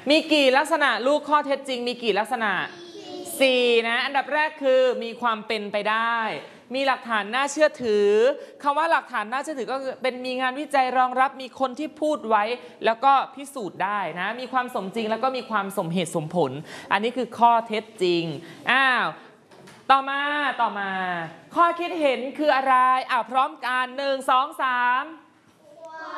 มีกี่ลักษณะลูกข้อเท็จจริงมีกี่ลักษณะ4นะอันดับแรกคือมีความเป็นไปได้มีหลักฐานน่าเชื่อถือคำว่าหลักฐานน่าเชื่อถือก็เป็นมีงานวิจัยรองรับมีคนที่พูดไว้แล้วก็พิสูจน์ได้นะมีความสมจริงแล้วก็มีความสมเหตุสมผลอันนี้คือข้อเท็จจริงต่อมาข้อคิดเห็นคืออะไรพร้อมกัน1 2 3